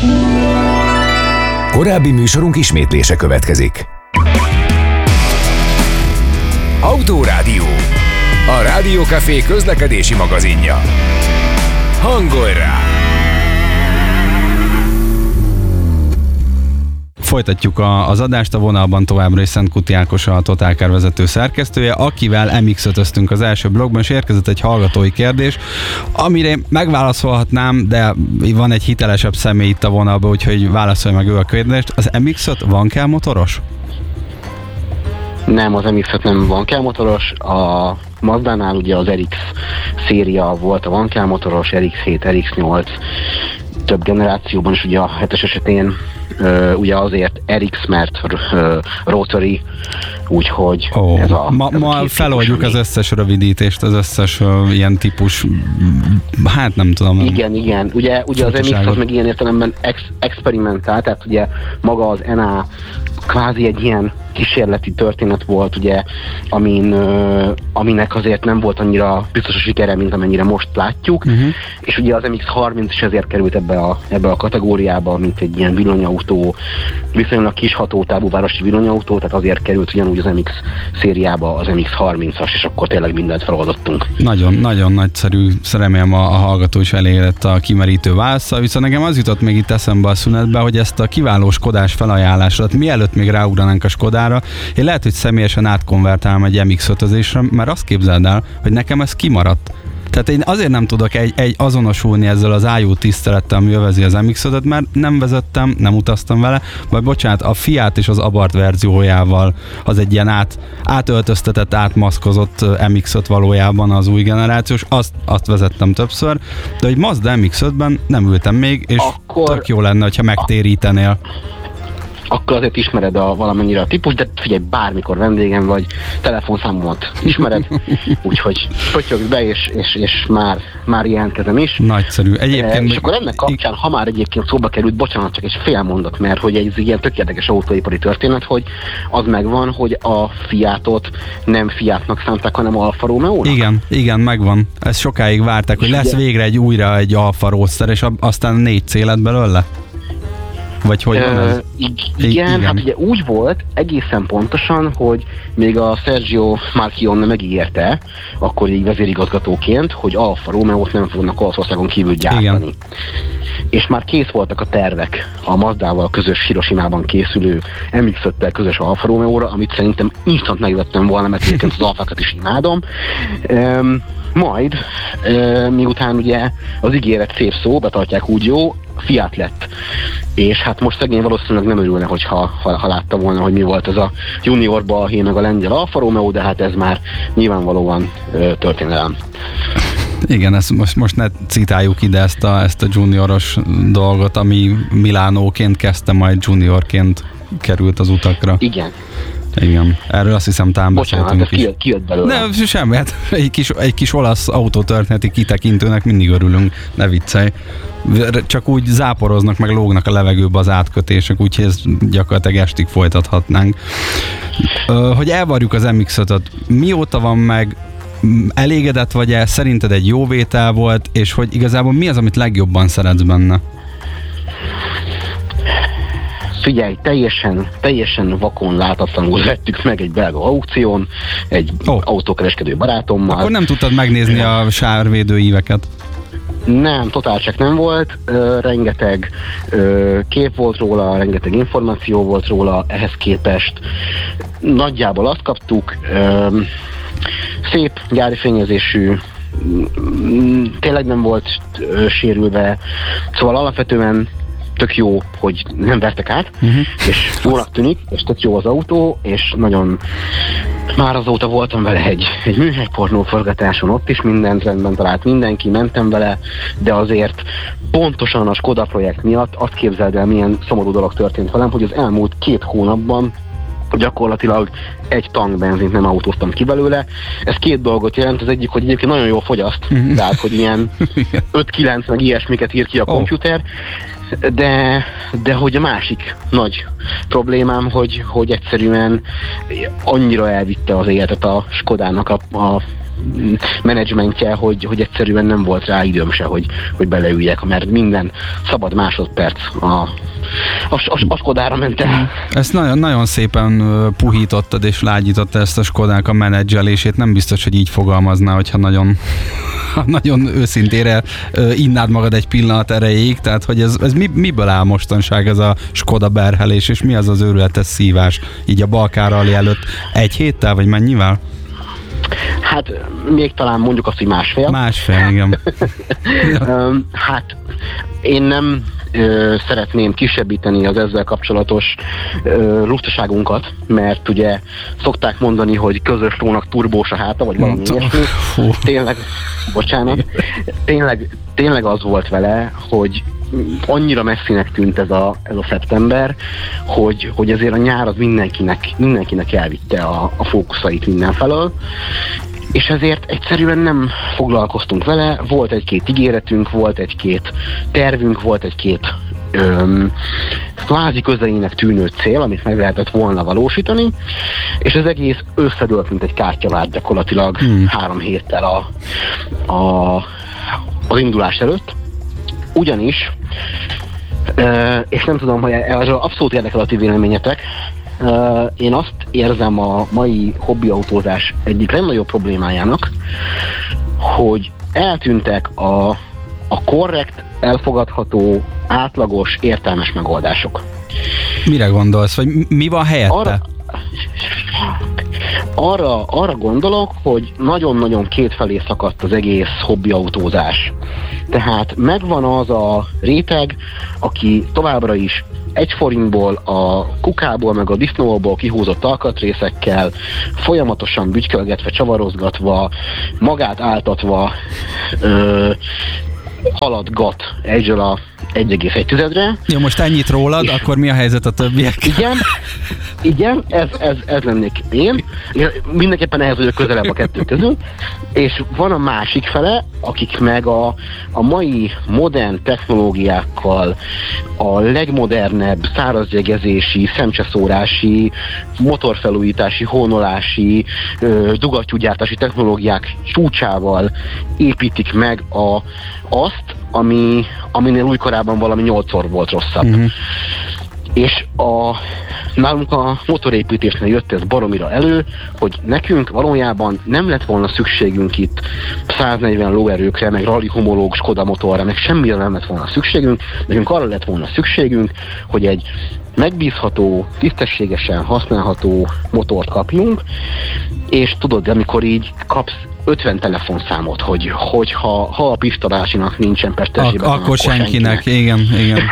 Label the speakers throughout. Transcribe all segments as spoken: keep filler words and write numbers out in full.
Speaker 1: Korábbi műsorunk ismétlése következik. Autórádió. A Rádiókafé közlekedési magazinja. Hangolj rá!
Speaker 2: Folytatjuk a, az adást, a vonalban továbbra is Szentkuti Ákos, a Total Car vezető szerkesztője, akivel em iksz ötöztünk az első blogban, és érkezett egy hallgatói kérdés, amire megválaszolhatnám, de van egy hitelesebb személy itt a vonalban, úgyhogy válaszolj meg ő a kérdést. Az em iksz öt van-kell motoros?
Speaker 3: Nem, az em iksz öt nem van-kell motoros. A Mazdánál ugye az er iksz széria volt a van-kell motoros, er iksz hét, er iksz nyolc, több generációban is, ugye a hetes esetén Uh, ugye azért er iksz, mert uh, rotary, úgyhogy
Speaker 2: oh,
Speaker 3: ez a...
Speaker 2: Ma,
Speaker 3: ez
Speaker 2: ma
Speaker 3: a
Speaker 2: feloldjuk az összes rövidítést, az összes uh, ilyen típus, hát nem tudom.
Speaker 3: Igen, igen. Ugye, ugye az em iksz az meg ilyen értelemben ex- experimentál, tehát ugye maga az en á kvázi egy ilyen kísérleti történet volt, ugye, amin, uh, aminek azért nem volt annyira biztos a sikere, mint amennyire most látjuk, uh-huh. és ugye az em iksz harminc is ezért került ebbe a, ebbe a kategóriába, mint egy ilyen villanyautó, viszonylag kis hatótávú városi villanyautó, tehát azért került ugyanúgy az em iksz szériába az em iksz harmincas, és akkor tényleg mindent feloldottunk.
Speaker 2: Nagyon, nagyon nagyszerű, remélem a, a hallgató is elégedett a kimerítő válaszsal, viszont nekem az jutott még itt eszembe a szünetbe, hogy ezt a kiváló Skodás felajánlásrat, mielőtt még ráugranánk a Skodára, én lehet, hogy személyesen átkonvertálom egy em iksz ötözésre, mert azt képzeld el, hogy nekem ez kimaradt. Tehát én azért nem tudok egy, egy azonosulni ezzel az ájú tisztelettel, ami övezi az em iksz ötöt, mert nem vezettem, nem utaztam vele, vagy bocsánat, a Fiat és az Abarth verziójával az egy ilyen át, átöltöztetett, átmaszkozott em iksz öt valójában az új generációs, azt, azt vezettem többször, de hogy Mazda em iksz ötben nem ültem még, és akkor tök jó lenne, hogyha megtérítenél.
Speaker 3: Akkor azért ismered a, valamennyire a típus, de figyelj, bármikor vendégem vagy, telefonszámomat ismered, úgyhogy pötyögj be, és, és, és már, már jelentkezem is.
Speaker 2: Nagyszerű. Egyébként...
Speaker 3: E, és akkor ennek kapcsán, ha már egyébként szóba került, bocsánat, csak egy fél mondat, mert hogy egy ilyen tök érdekes autóipari történet, hogy az megvan, hogy a Fiatot nem Fiatnak szánták, hanem Alfa Romeo-nak.
Speaker 2: Igen, igen, megvan. Ezt sokáig várták, hogy lesz ugye végre egy újra egy Alfa Roadster, és aztán négy C lett belőle? Vagy hogy van ez?
Speaker 3: Igen, igen, hát ugye úgy volt egészen pontosan, hogy még a Sergio Marchionne megígérte, akkor így vezérigazgatóként, hogy Alfa Romeo-t nem fognak Olaszországon kívül gyártani. Igen. És már kész voltak a tervek a Mazdával közös Hiroshimában készülő em iksz öttel közös Alfa Romeo-ra, amit szerintem instant megvettem volna, mert egyébként az Alfákat is imádom. Um, majd, uh, miután ugye az ígéret szép szó, betartják úgy jó, Fiat lett. És hát most szegény valószínűleg nem örülne, hogyha ha, ha látta volna, hogy mi volt ez a junior balhé meg a lengyel Alfa Romeo, de hát ez már nyilvánvalóan ö, történelem.
Speaker 2: Igen, ezt most, most ne citáljuk ide ezt a, ezt a junioros dolgot, ami Milánóként kezdte, majd juniorként került az utakra.
Speaker 3: Igen.
Speaker 2: Igen, erről azt hiszem talán beszéltünk is.
Speaker 3: Bocsánat, kijött belőle.
Speaker 2: Nem, semmi, hát egy kis, egy kis olasz autótörténeti kitekintőnek mindig örülünk, ne viccelj. Csak úgy záporoznak, meg lógnak a levegőbe az átkötések, úgyhogy ezt gyakorlatilag estig folytathatnánk. Hogy elvarjuk az em iksz ötöt, mióta van meg, elégedett vagy-e, szerinted egy jó vétel volt, és hogy igazából mi az, amit legjobban szeretsz benne?
Speaker 3: Figyelj, teljesen, teljesen vakon látatlanul vettük meg egy belga aukción, egy oh. autókereskedő barátommal.
Speaker 2: Akkor nem tudtad megnézni a sárvédő íveket?
Speaker 3: Nem, totál csak nem volt, ö, rengeteg ö, kép volt róla, rengeteg információ volt róla, ehhez képest nagyjából azt kaptuk, ö, szép gyári fényezésű, tényleg nem volt ö, sérülve, szóval alapvetően tök jó, hogy nem vertek át, uh-huh. és jónak tűnik, és tök jó az autó, és nagyon már azóta voltam vele egy, egy műhelypornó forgatáson, ott is mindent rendben talált mindenki, mentem vele, de azért pontosan a Skoda projekt miatt azt képzeld el, milyen szomorú dolog történt velem, hogy az elmúlt két hónapban gyakorlatilag egy tank benzint nem autóztam ki belőle. Ez két dolgot jelent, az egyik, hogy egyébként nagyon jól fogyaszt, mm-hmm. tehát, hogy ilyen öt-kilenc meg ilyesmiket ír ki a komputer, de, de hogy a másik nagy problémám, hogy, hogy egyszerűen annyira elvitte az életet a Skodának a, a menedzsmentje, hogy, hogy egyszerűen nem volt rá időm se, hogy, hogy beleüljek, mert minden szabad másodperc a, a, a, a Skodára ment el.
Speaker 2: Ezt nagyon, nagyon szépen puhítottad és lágyítottad ezt a Skodák a menedzselését. Nem biztos, hogy így fogalmazná, hogyha nagyon, nagyon őszintére innád magad egy pillanat erejéig. Tehát, hogy ez, ez mi, miből áll mostanság ez a Skoda berhelés, és mi az az őrületes szívás így a Balkán Rally előtt? Egy héttel, vagy mennyivel?
Speaker 3: Hát még talán mondjuk azt, hogy másfél.
Speaker 2: Másfél, igen.
Speaker 3: Hát én nem ö, szeretném kisebbíteni az ezzel kapcsolatos ö, lustaságunkat, mert ugye szokták mondani, hogy közös lónak turbós a háta, vagy valami ilyesmi. Tényleg, bocsánat, tényleg, tényleg az volt vele, hogy annyira messzinek tűnt ez a, ez a szeptember, hogy, hogy azért a nyár az mindenkinek, mindenkinek elvitte a, a fókuszait mindenfelől, és ezért egyszerűen nem foglalkoztunk vele, volt egy-két ígéretünk, volt egy-két tervünk, volt egy-két öm, kvázi közelének tűnő cél, amit meg lehetett volna valósítani, és az egész összedőlt, mint egy kártyavárt gyakorlatilag hmm. három héttel a, a, az indulás előtt. Ugyanis, és nem tudom, hogy erről abszolút érdekel a ti véleményetek, én azt érzem a mai hobbiautózás egyik legnagyobb problémájának, hogy eltűntek a, a korrekt, elfogadható, átlagos, értelmes megoldások.
Speaker 2: Mire gondolsz, vagy mi van helyette?
Speaker 3: Arra, arra, arra gondolok, hogy nagyon-nagyon kétfelé szakadt az egész hobbiautózás. Tehát megvan az a réteg, aki továbbra is egy forintból, a kukából, meg a disznóból kihúzott alkatrészekkel, folyamatosan bütykölgetve, csavarozgatva, magát áltatva ö, haladgat egyről a egy egész egy tizedre.
Speaker 2: Jó, most ennyit rólad, és akkor mi a helyzet a többiekkel?
Speaker 3: Igen, igen, ez, ez, ez lennék én. Mindenképpen ehhez vagyok közelebb a kettő közül. És van a másik fele, akik meg a, a mai modern technológiákkal, a legmodernebb szárazjegezési, szemcseszórási, motorfelújítási, hónolási, dugattyúgyártási technológiák csúcsával építik meg a, azt, ami, aminél újkorában valami nyolcszor volt rosszabb. Uh-huh. És a, nálunk a motorépítésnél jött ez baromira elő, hogy nekünk valójában nem lett volna szükségünk itt száznegyven lóerőkre, meg rally homológ Skoda motorra, meg semmire nem lett volna szükségünk, nekünk arra lett volna szükségünk, hogy egy megbízható, tisztességesen használható motort kapjunk, és tudod, amikor így kapsz ötven telefonszámot, hogy, hogy ha, ha a Pista bácsinak nincsen Pestesében,
Speaker 2: Ak- akkor senkinek, senkinek. igen, igen.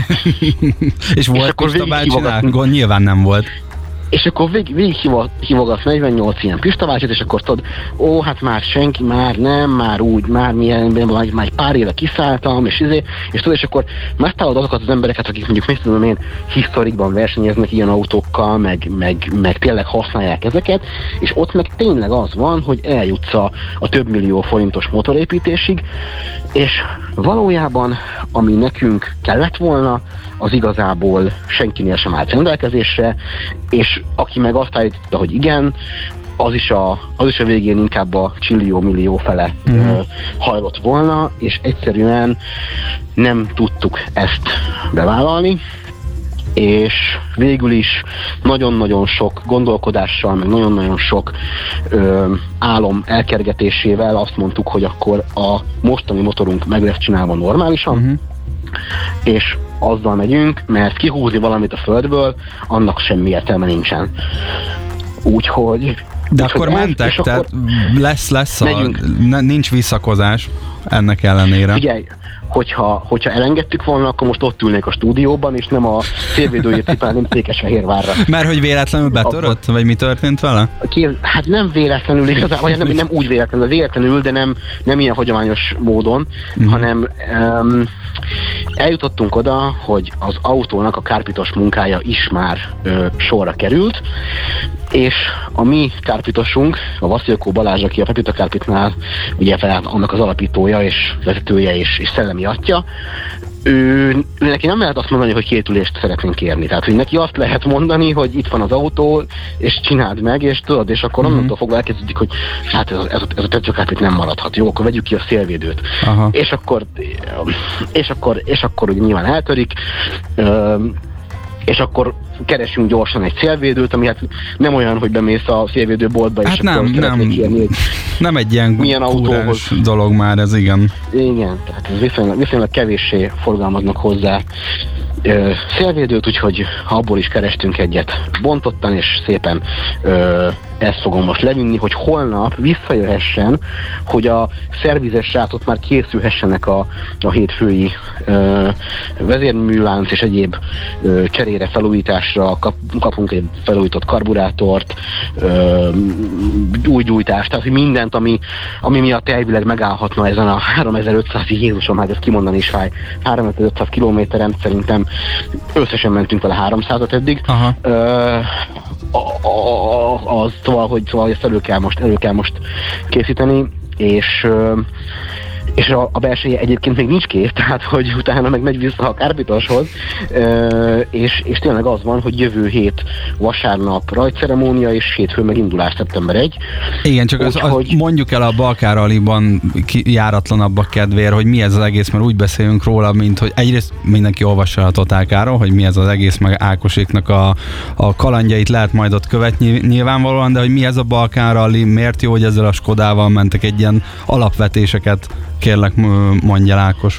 Speaker 2: És volt Pista bácsinál? Nyilván nem volt.
Speaker 3: És akkor vég, végig hívogatsz negyvennyolc ilyen Pista bácsit, és akkor tudod, ó, hát már senki, már nem, már úgy, már milyen, már, már egy pár éve kiszálltam, és izé, és tudod, és akkor megtalálod azokat az embereket, akik mondjuk, mit tudom én, historikban versenyeznek ilyen autókkal, meg, meg, meg tényleg használják ezeket, és ott meg tényleg az van, hogy eljutsz a, a több millió forintos motorépítésig, és valójában, ami nekünk kellett volna, az igazából senkinél sem állt rendelkezésre, és aki meg azt állította, hogy igen, az is a, az is a végén inkább a csillió-millió fele mm. uh, hajlott volna, és egyszerűen nem tudtuk ezt bevállalni, és végül is nagyon-nagyon sok gondolkodással, meg nagyon-nagyon sok ö, álom elkergetésével azt mondtuk, hogy akkor a mostani motorunk meg lesz csinálva normálisan, uh-huh. és azzal megyünk, mert kihúzni valamit a földből, annak semmi értelme nincsen. Úgyhogy...
Speaker 2: De úgy, akkor mentek, ez, tehát akkor lesz, lesz a, nincs visszakozás ennek ellenére.
Speaker 3: Figyelj, hogyha, hogyha elengedtük volna, akkor most ott ülnék a stúdióban, és nem a szélvédőjét cipelném Székesfehérvárra.
Speaker 2: Mert hogy véletlenül betörött? Akkor, vagy mi történt vele?
Speaker 3: Hát nem véletlenül igazából, nem, nem úgy véletlenül, véletlenül, de nem, nem ilyen hagyományos módon, uh-huh. hanem um, eljutottunk oda, hogy az autónak a kárpitos munkája is már ö, sorra került, és a mi kárpitosunk, a Vasilko Balázs, aki a Pepita Kárpitnál ugye fel annak az alapítója és vezetője és, és szellemi atya, ő, ő neki nem lehet azt mondani, hogy két ülést szeretnénk kérni. Tehát, hogy neki azt lehet mondani, hogy itt van az autó, és csináld meg, és tudod, és akkor onnantól mm-hmm. fogva elkezdődik, hogy hát ez, ez, ez a tetőkárpét nem maradhat. Jó, akkor vegyük ki a szélvédőt. Aha. És akkor, és akkor, és akkor ugye nyilván eltörik, és akkor keresünk gyorsan egy szélvédőt, ami hát nem olyan, hogy bemész a szélvédőboltba, és
Speaker 2: hát
Speaker 3: akkor
Speaker 2: nem, nem, kérni, hogy nem egy ilyen milyen autóhoz dolog már ez, igen.
Speaker 3: Igen, tehát ez viszonylag, viszonylag kevéssé forgalmaznak hozzá ö, szélvédőt, úgyhogy abból is kerestünk egyet bontottan, és szépen ö, ezt fogom most levinni, hogy holnap visszajöhessen, hogy a szervizes srácok már készülhessenek a, a hétfői ö, vezérműlánc és egyéb ö, cserére, felújításra, kap, kapunk egy felújított karburátort, ö, új gyújtást, tehát mindent, ami, ami miatt elvileg megállhatna ezen a háromezer-ötszáz, Jézusom, hát ezt kimondani is fáj, háromezer-ötszáz kilométeren, szerintem összesen mentünk vele háromszázat eddig. Aha. Ö, a, a, az szóval, hogy szóval ezt elő kell most, elő kell most készíteni, és, és a, a belseje egyébként még nincs kész, tehát hogy utána meg megy vissza a kárpitoshoz, és, és tényleg az van, hogy jövő hét vasárnap rajtceremónia, és hétfő meg indulás szeptember elseje.
Speaker 2: Igen, csak az, az mondjuk el a Balkán Rallyban járatlanabbak kedvéért, hogy mi ez az egész, mert úgy beszélünk róla, mint hogy egyrészt mindenki olvassa a Totálkáról, hogy mi ez az egész, meg Ákoséknak a, a kalandjait lehet majd ott követni nyilvánvalóan, de hogy mi ez a Balkán Rally, miért jó, hogy ezzel a Skodával mentek, egy ilyen alapvetéseket kérlek mondja Ákos.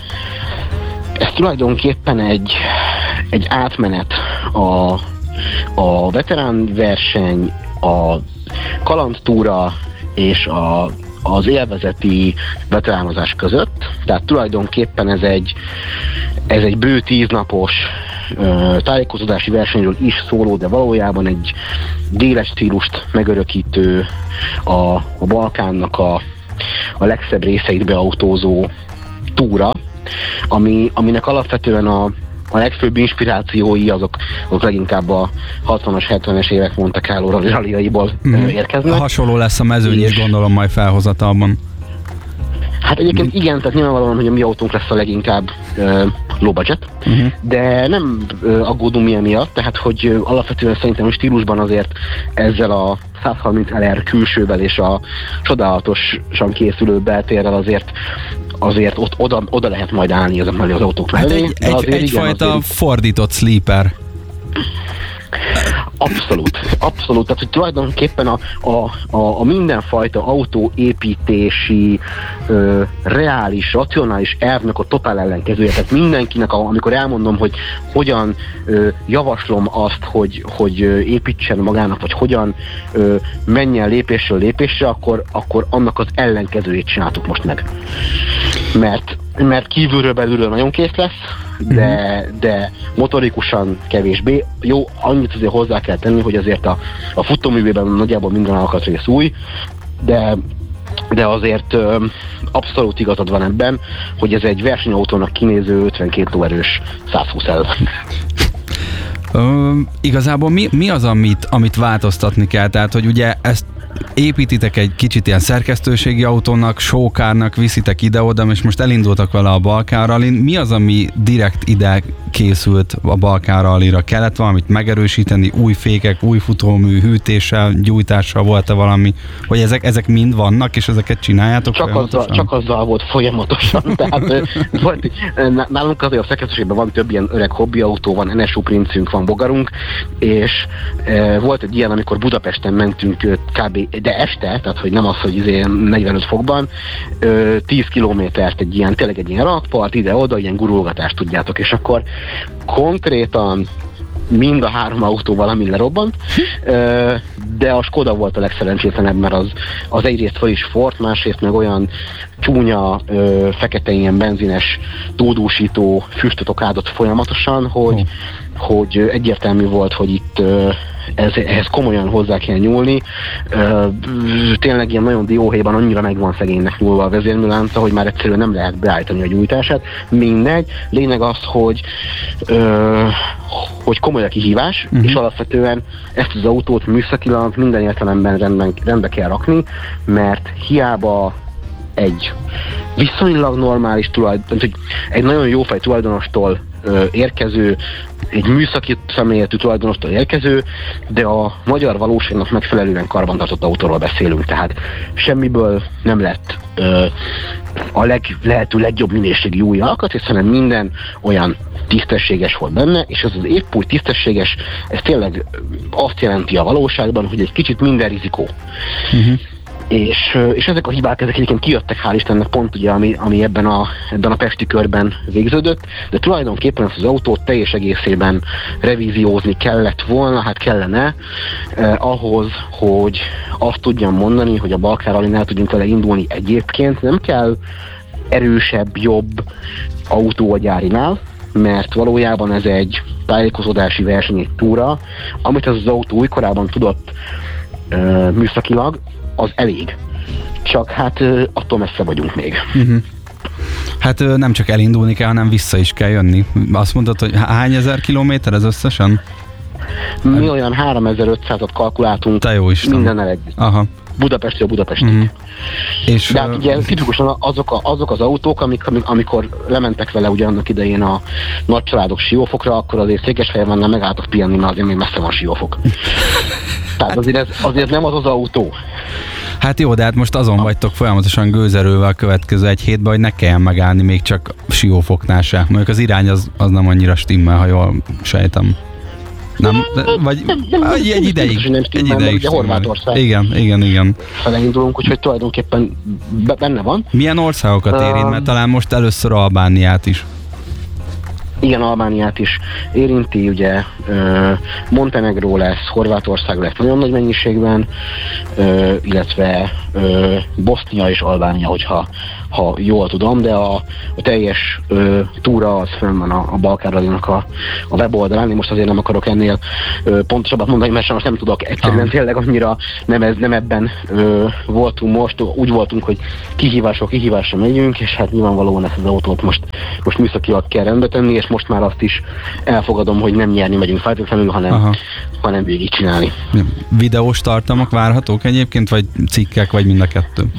Speaker 3: Ez tulajdonképpen egy, egy átmenet a, a veterán verseny, a kalandtúra és a, az élvezeti veteránozás között. Tehát tulajdonképpen ez egy, ez egy bő tíznapos ö, tájékozódási versenyről is szóló, de valójában egy déles stílust megörökítő, a, a Balkánnak a a legszebb részeit beautózó túra, ami, aminek alapvetően a, a legfőbb inspirációi azok, azok leginkább a hatvanas, hetvenes évek Monte Carlo rallyjaiból mm. érkeznek.
Speaker 2: Hasonló lesz a mezőny is, gondolom majd felhozatalban.
Speaker 3: Hát egyébként mm. igen, tehát nyilvánvalóan, hogy a mi autónk lesz a leginkább uh, low budget, uh-huh. de nem uh, aggódunk mi emiatt, tehát hogy uh, alapvetően szerintem a stílusban azért ezzel a százharminc el er külsővel és a csodálatosan készülő beltérrel azért azért ott oda, oda lehet majd állni azok mellé az autók mellé.
Speaker 2: Hát egy, egy, egyfajta azért... fordított sleeper.
Speaker 3: Abszolút, abszolút. Tehát, hogy tulajdonképpen a, a, a, a mindenfajta autóépítési, ö, reális, racionális elvnek a totál ellenkezője. Tehát mindenkinek, a, amikor elmondom, hogy hogyan ö, javaslom azt, hogy, hogy ö, építsen magának, vagy hogyan ö, menjen lépésről lépésre, akkor, akkor annak az ellenkezőjét csináltuk most meg. Mert, mert kívülről belülről nagyon kész lesz, de, de motorikusan kevésbé. Jó, annyit azért hozzá kell tenni, hogy azért a, a futóművében nagyjából minden alkatrész új, de, de azért ö, abszolút igazad van ebben, hogy ez egy versenyautónak kinéző ötvenkét lóerős százhúsz el.
Speaker 2: Ö, igazából mi, mi az, amit, amit változtatni kell? Tehát, hogy ugye ezt építitek egy kicsit ilyen szerkesztőségi autónak, showkárnak, viszitek ide-oda, és most elindultak vele a Balkán Rallyn. Mi az, ami direkt ide készült a Balkán Rallyra? Kellett valamit megerősíteni, új fékek, új futómű, hűtéssel, gyújtással volt-e valami, hogy ezek, ezek mind vannak, és ezeket csináljátok
Speaker 3: csak
Speaker 2: folyamatosan?
Speaker 3: Azzal, csak azzal volt folyamatosan. Tehát volt, nálunk azért a szerkesztőségben van több ilyen öreg hobbiautó, van en es u Princünk, van Bogarunk, és e, volt egy ilyen, amikor Budapesten mentünk kb. De este, tehát hogy nem az, hogy izé negyvenöt fokban, ö, tíz kilométert egy ilyen, tényleg egy ilyen rakpart, ide-oda, ilyen gurulgatást tudjátok, és akkor konkrétan mind a három autó valami lerobbant, ö, de a Skoda volt a legszerencsétlenebb, mert az, az egyrészt fel is fort, másrészt meg olyan csúnya, ö, fekete ilyen benzines tódúsító füstöt áldott folyamatosan, hogy, oh. hogy egyértelmű volt, hogy itt ö, Ez, ehhez komolyan hozzá kell nyúlni. Ö, tényleg ilyen nagyon dióhéjban annyira meg van szegénynek nyúlva a vezérműlánca, hogy már egyszerűen nem lehet beállítani a gyújtását. Mindegy. Lényeg az, hogy, ö, hogy komoly a kihívás, uh-huh. és alapvetően ezt az autót műszakilag minden értelemben rendben, rendbe kell rakni, mert hiába egy viszonylag normális tulajdon, hogy egy nagyon jófej tulajdonostól ö, érkező, egy műszaki személyetű tulajdonostól érkező, de a magyar valóságnak megfelelően karbantartott autóról beszélünk, tehát semmiből nem lett ö, a leg, lehető legjobb minőségű új alkatrész, hanem minden olyan tisztességes volt benne, és ez az épp úgy tisztességes, ez tényleg azt jelenti a valóságban, hogy egy kicsit minden rizikó. Uh-huh. És, és ezek a hibák, ezek egyébként kijöttek, hál' Istennek, pont ugye, ami, ami ebben, a, ebben a pesti körben végződött, de tulajdonképpen ezt az autót teljes egészében revíziózni kellett volna, hát kellene, eh, ahhoz, hogy azt tudjam mondani, hogy a Balkán Rallyn el tudjunk vele indulni. Egyébként nem kell erősebb, jobb autó a gyárinál, mert valójában ez egy tájékozódási verseny, egy túra, amit az az autó újkorában tudott uh, műszakilag, az elég. Csak hát uh, attól messze vagyunk még.
Speaker 2: Uh-huh. Hát uh, nem csak elindulni kell, hanem vissza is kell jönni. Azt mondtad, hogy hány ezer kilométer ez összesen?
Speaker 3: Mi olyan háromezer-ötszázat kalkuláltunk.
Speaker 2: Te jó Isten.
Speaker 3: Mindennel együtt. Aha. Budapestről Budapestig. Uh-huh. És, de hát ugye tipikusan azok, a, azok az autók, amik, amik, amikor lementek vele ugye annak idején a nagy családok Siófokra, akkor azért Székesfehérváron megálltak pihenni, mert azért még messze van Siófok. Tehát azért, ez, azért nem az az autó.
Speaker 2: Hát jó, de hát most azon vagytok folyamatosan gőzerővel a következő egy hétben, hogy ne kelljen megállni még csak Siófoknál se. Mondjuk az irány az, az nem annyira stimmel, ha jól sejtem. Nem, de, vagy
Speaker 3: nem, nem, nem,
Speaker 2: egy, egy ideig.
Speaker 3: Nem
Speaker 2: egy ideig
Speaker 3: ugye Horvátország.
Speaker 2: Igen, igen, igen.
Speaker 3: Felindulunk, úgyhogy tulajdonképpen benne van.
Speaker 2: Milyen országokat érint? Mert talán most először Albániát is.
Speaker 3: Igen, Albániát is érinti, ugye Montenegró lesz, Horvátország lesz nagyon nagy mennyiségben, illetve Bosznia és Albánia, hogyha ha jól tudom, de a, a teljes ö, túra az fönn van a, a Balkán Rallynak a, a weboldalán. Én most azért nem akarok ennél ö, pontosabbat mondani, mert most nem tudok egyszerűen tényleg annyira nem, ez, nem ebben ö, voltunk most, úgy voltunk, hogy kihívásról kihívásra megyünk, és hát nyilvánvalóan ezt az autót most, most műszakilag kell rendbe tenni, és most már azt is elfogadom, hogy nem nyerni megyünk feltétlenül, hanem, hanem végig csinálni.
Speaker 2: Videós tartalmak várhatók egyébként, vagy cikkek, vagy mind a kettő?